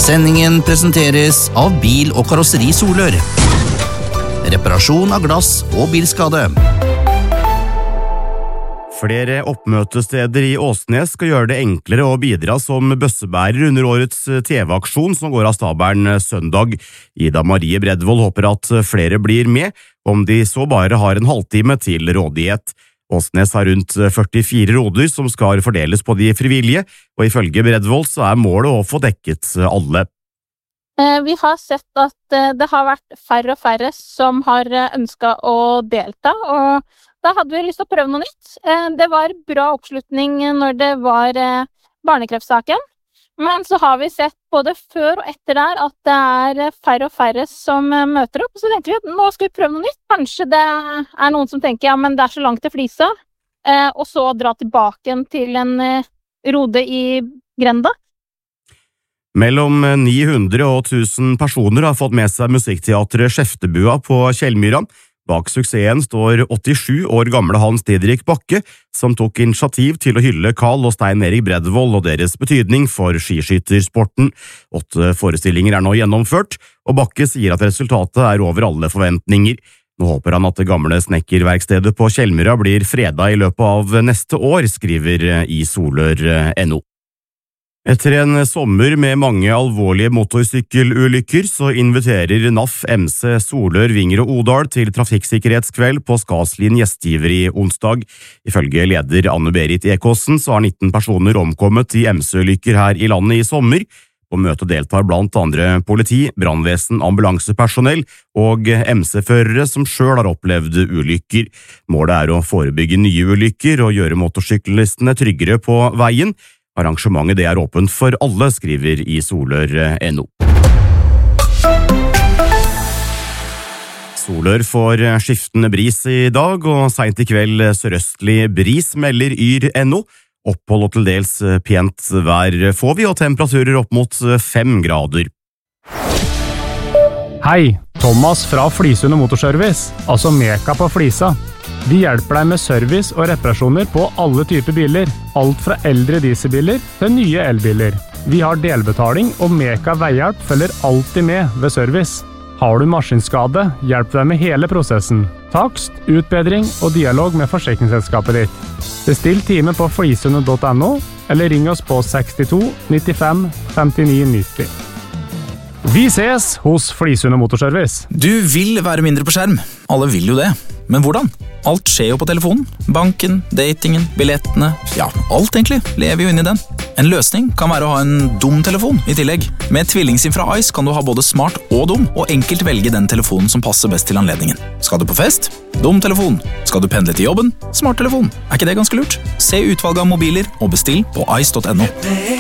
Sendingen presenteres av Bil- og karosseri Solør. Reparasjon av glass og bilskade. Flere oppmøtesteder i Åsnes skal gjøre det enklere å bidra som bøssebærer under årets TV-aksjon som går av stabelen søndag. Ida Marie Bredvold håper at flere blir med, om de så bare har en halvtime til rådighet. Åsnes har rundt 44 roder som skal fordeles på de frivillige, og ifølge Bredvold så er målet å få dekket alle. Vi har sett at det har vært færre og færre som har ønsket å delta, og da hadde vi lyst til å prøve noe nytt. Det var bra oppslutning når det var barnekreftsaken, men så har vi sett både før og etter der at det er færre og færre som møter opp. Så tenkte vi at nå skal vi prøve noe nytt. Kanskje det er noen som tenker, ja, men det er så langt til Flisa, og så dra tilbake til en rode i Grenda. Mellom 900 og 1000 personer har fått med seg musikkteatret Skjeftebua på Kjellmyra. Bak suksessen står 87 år gamle Hans Didrik Bakke, som tok initiativ til å hylle Carl og Stein Erik Bredvold og deres betydning for skiskyttersporten. 8 forestillinger er nå gjennomført, og Bakke sier at resultatet er over alle forventninger. Nå håper han at det gamle snekkerverkstedet på Kjellmyra blir fredet i løpet av neste år, skriver i Solør.no. Etter en sommer med mange alvorlige motorsykkelulykker så inviterer NAF MC Solør, Vinger og Odal til trafikksikkerhetskveld på Skaslien gjestgiver i onsdag. Ifølge leder Anne-Berit Ekåsen så har 19 personer omkommet i MC-ulykker her i landet i sommer. På møtet deltar blant andre politi, brannvesen, ambulansepersonell og MC-førere som selv har opplevd ulykker. Målet er å forebygge nye ulykker og gjøre motorsyklistene tryggere på veien. Arrangementet det er åpent for alle, skriver i Solør.no. Solør får skiftende bris i dag, og sent i kveld sørøstlig bris, melder Yr.no. Opphold og til dels pent vær får vi, og temperaturer opp mot 5 grader. Hei, Thomas fra Flisund Motorservice, altså Meka på Flisa. Vi hjelper deg med service og reparasjoner på alle typer biler, alt fra eldre dieselbiler til nye elbiler. Vi har delbetaling, og Meka Veihjelp følger alltid med ved service. Har du maskinskade, hjelper deg med hele prosessen. Takst, utbedring og dialog med forsikringsselskapet ditt. Bestill time på flisund.no, eller ring oss på 62 95 59 90. Vi ses hos Flisund Motorservice. Du vil være mindre på skjerm. Alle vil jo det. Men hvordan? Alt skjer jo på telefonen. Banken, datingen, billettene, ja, alt egentlig lever jo inn i den. En løsning kan være å ha en dum telefon i tillegg. Med TvillingSIM fra Ice kan du ha både smart og dum, og enkelt velge den telefonen som passer best til anledningen. Skal du på fest? Dum telefon. Skal du pendle til jobben? Smart telefon. Er ikke det ganske lurt? Se utvalget av mobiler og bestill på ice.no.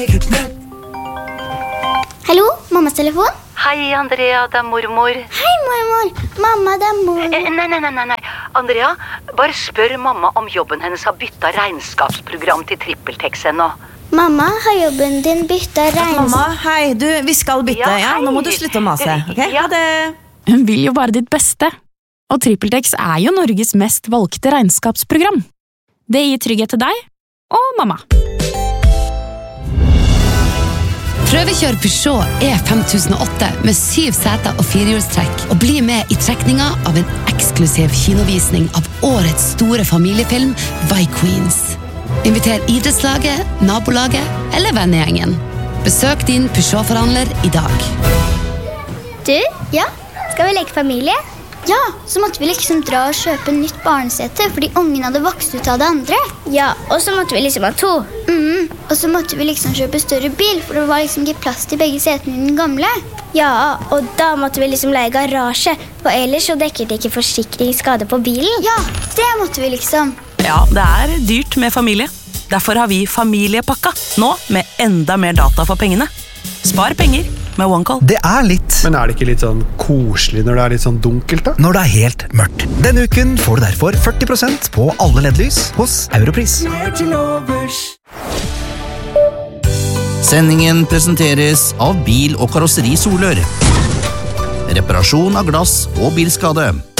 Hallo, mammas telefon? Hei, Andrea, det er mormor. Hei, mormor. Mamma, det er mor. Nei. Andrea, bare spør mamma om jobben hennes har byttet regnskapsprogram til TrippelTex ennå. Mamma, har jobben din byttet regnskap? Mamma, hei, vi skal bytte, ja? Nå må du slutte å mase, ok? Ja. Ha det. Hun vil jo bare ditt beste. Og TrippelTex er jo Norges mest valgte regnskapsprogram. Det gir trygghet til deg og mamma. Prøvekjør Peugeot E5008 med 7 seter og 4-hjulstrekk, og bli med i trekninga av en eksklusiv kinovisning av årets store familiefilm Vikings. Inviter idrettslaget, nabolaget eller vennegjengen. Besøk din Peugeot-forhandler i dag. Du, ja? Skal vi leke familie? Ja, så måtte vi liksom dra og kjøpe nytt barnesete, fordi ungen hadde vokst ut av det andre. Ja, og så måtte vi liksom ha 2. Og så måtte vi liksom kjøpe større bil, for det var liksom ikke plass til begge setene i den gamle. Ja, og da måtte vi liksom leie garasje, for ellers så dekker det ikke forsikringsskade på bilen. Ja, det måtte vi liksom. Ja, det er dyrt med familie. Derfor har vi familiepakka, nå med enda mer data for pengene. Spar penger med OneCall. Det er litt. Men er det ikke litt sånn koselig når det er litt sånn dunkelt da? Når det er helt mørkt. Denne uken får du derfor 40% på alle LED-lys hos Europris. Sendingen presenteres av Bil- og karosseri Solør. Reparasjon av glass og bilskade.